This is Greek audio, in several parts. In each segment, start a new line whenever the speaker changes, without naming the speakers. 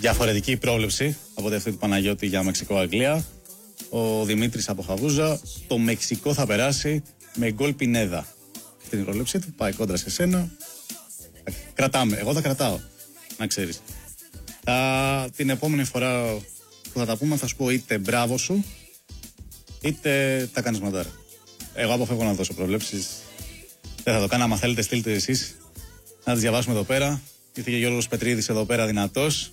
Διαφορετική πρόβλεψη από αυτή του Παναγιώτη για Μεξικό-Αγγλία. Ο Δημήτρης από Χαβούζα. Το Μεξικό θα περάσει με γκολ Πινέδα. Αυτή είναι η πρόβλεψή του. Πάει κόντρα σε σένα. Κρατάμε. Εγώ τα κρατάω. Να ξέρεις. Την επόμενη φορά που θα τα πούμε θα σου πω είτε μπράβο σου είτε τα κάνεις μαντάρα. Εγώ αποφεύγω να δώσω προβλέψεις. Δεν θα το κάνω. Άμα θέλετε στείλτε εσείς να τις διαβάσουμε εδώ πέρα. Ήρθε και ο Γιώργος Πετρίδης εδώ πέρα δυνατός.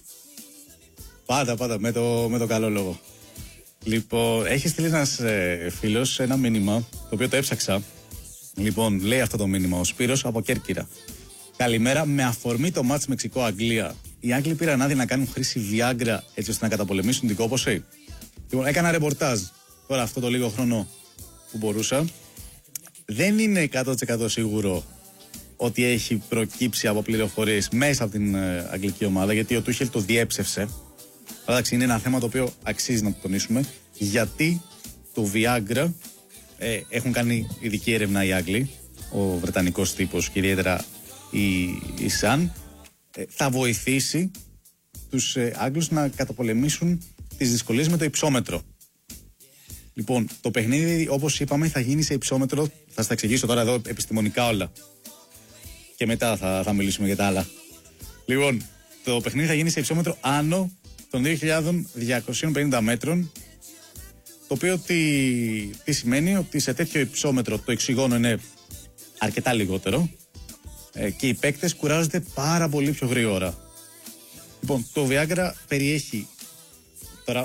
Πάντα με το καλό λόγο. Λοιπόν, έχει στείλει ένας φίλος ένα μήνυμα το οποίο το έψαξα. Λοιπόν, λέει αυτό το μήνυμα ο Σπύρος από Κέρκυρα. Καλημέρα, με αφορμή το μάτς Μεξικό-Αγγλία. Οι Άγγλοι πήραν άδεια να κάνουν χρήση Viagra έτσι ώστε να καταπολεμήσουν την κόπωση. Λοιπόν, έκανα ρεπορτάζ τώρα αυτό το λίγο χρόνο που μπορούσα. Δεν είναι 100% σίγουρο ότι έχει προκύψει από πληροφορίες μέσα από την αγγλική ομάδα, γιατί ο Τούχελ το διέψευσε. Αλλά εντάξει, είναι ένα θέμα το οποίο αξίζει να το τονίσουμε. Γιατί το Viagra έχουν κάνει ειδική έρευνα οι Άγγλοι, ο βρετανικός τύπος και ιδιαίτερα η Sun, θα βοηθήσει τους Άγγλους να καταπολεμήσουν τις δυσκολίες με το υψόμετρο. Λοιπόν, το παιχνίδι, όπως είπαμε, θα γίνει σε υψόμετρο. Θα στα εξηγήσω τώρα εδώ επιστημονικά όλα. Και μετά θα μιλήσουμε για τα άλλα. Λοιπόν, το παιχνίδι θα γίνει σε υψόμετρο άνω των 2.250 μέτρων. Το οποίο τι σημαίνει? Ότι σε τέτοιο υψόμετρο το οξυγόνο είναι αρκετά λιγότερο και οι παίκτες κουράζονται πάρα πολύ πιο γρήγορα. Λοιπόν, το Viagra περιέχει τώρα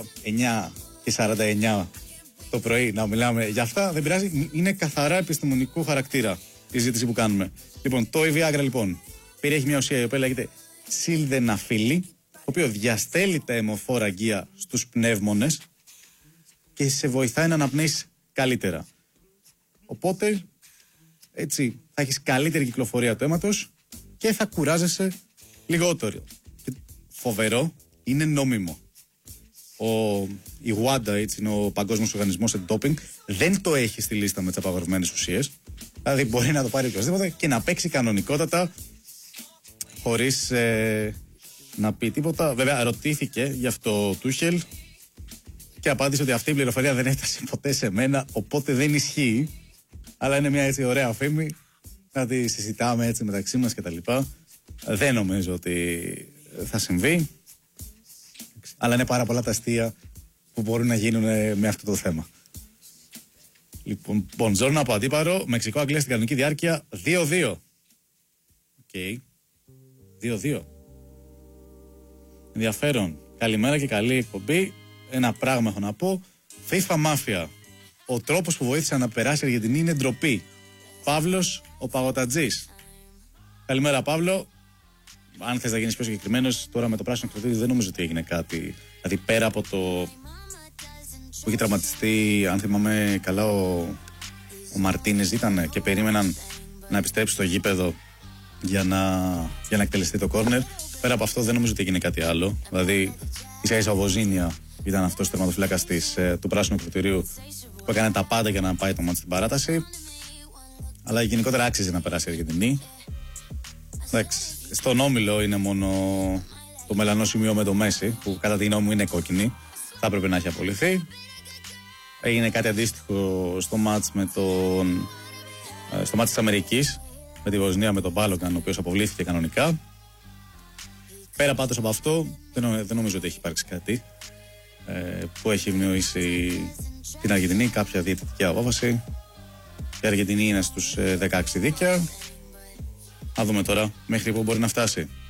9:49 το πρωί να μιλάμε για αυτά, δεν πειράζει, είναι καθαρά επιστημονικού χαρακτήρα η ζήτηση που κάνουμε. Λοιπόν, το Viagra λοιπόν περιέχει μια ουσία η οποία λέγεται Sildenafil, το οποίο διαστέλει τα αιμοφόρα αγκία στους πνεύμονες και σε βοηθάει να αναπνέεις καλύτερα. Οπότε έτσι θα έχεις καλύτερη κυκλοφορία του αίματος και θα κουράζεσαι λιγότερο. Και φοβερό, είναι νόμιμο. Η WADA, έτσι είναι ο Παγκόσμιος Οργανισμός Αντιτόπινγκ, δεν το έχει στη λίστα με τις απαγορευμένες ουσίες. Δηλαδή μπορεί να το πάρει οποιοδήποτε και να παίξει κανονικότατα χωρίς να πει τίποτα. Βέβαια ρωτήθηκε γι' αυτό Τούχελ και απάντησε ότι αυτή η πληροφορία δεν έφτασε ποτέ σε μένα, οπότε δεν ισχύει. Αλλά είναι μια έτσι ωραία φήμη να τη συζητάμε έτσι μεταξύ μας κτλ. Δεν νομίζω ότι θα συμβεί. Αλλά είναι πάρα πολλά τα αστεία που μπορούν να γίνουν με αυτό το θέμα. Λοιπόν, Μποντζόρνο από Αντίπαρο, Μεξικό-Αγγλία στην κανονική διάρκεια 2-2. Οκ. 2-2. Ενδιαφέρον. Καλημέρα και καλή εκπομπή. Ένα πράγμα έχω να πω. FIFA Mafia. Ο τρόπος που βοήθησε να περάσει η Αργεντινή είναι ντροπή. Παύλος ο Παγωτατζής. Καλημέρα, Παύλο. Αν θες να γίνεις πιο συγκεκριμένος, τώρα με το πράσινο κροτίδι δεν νομίζω ότι έγινε κάτι. Δηλαδή πέρα από το που έχει τραυματιστεί, αν θυμάμαι καλά, ο Μαρτίνες ήταν και περίμεναν να επιστρέψει στο γήπεδο για να εκτελεστεί το κόρνερ. Πέρα από αυτό δεν νομίζω ότι έγινε κάτι άλλο. Δηλαδή ίσα-ίσα ο Βοζίνια ήταν αυτός ο τερματοφύλακας του πράσινου κροτηρίου που έκανε τα πάντα για να πάει το μάτι στην παράταση. Αλλά γενικότερα άξιζε να περάσει η Αργεντινή. Εντάξει, στον όμιλο είναι μόνο το μελανό σημείο με το Μέση, που κατά τη γνώμη μου είναι κόκκινη. Θα έπρεπε να έχει απολυθεί. Έγινε κάτι αντίστοιχο στο μάτς στο μάτς της Αμερικής, με τη Βοσνία, με τον Μπάλογκαν, ο οποίος αποβλήθηκε κανονικά. Πέρα πάντως από αυτό, δεν νομίζω ότι έχει υπάρξει κάτι που έχει ευνοήσει την Αργεντινή, κάποια διαιτητική απόφαση. Η Αργεντινή είναι στους 16 δίκαια. Να δούμε τώρα μέχρι πού μπορεί να φτάσει.